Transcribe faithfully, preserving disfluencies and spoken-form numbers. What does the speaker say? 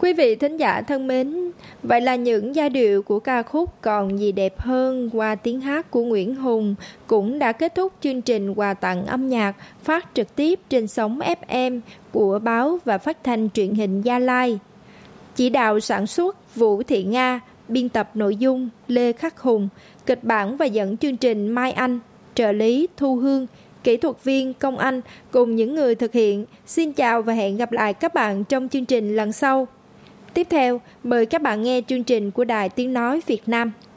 Quý vị thính giả thân mến, vậy là những giai điệu của ca khúc Còn Gì Đẹp Hơn qua tiếng hát của Nguyễn Hùng cũng đã kết thúc chương trình quà tặng âm nhạc phát trực tiếp trên sóng ép em của báo và phát thanh truyền hình Gia Lai. Chỉ đạo sản xuất Vũ Thị Nga, biên tập nội dung Lê Khắc Hùng, kịch bản và dẫn chương trình Mai Anh, trợ lý Thu Hương, kỹ thuật viên Công Anh cùng những người thực hiện. Xin chào và hẹn gặp lại các bạn trong chương trình lần sau. Tiếp theo, mời các bạn nghe chương trình của Đài Tiếng Nói Việt Nam.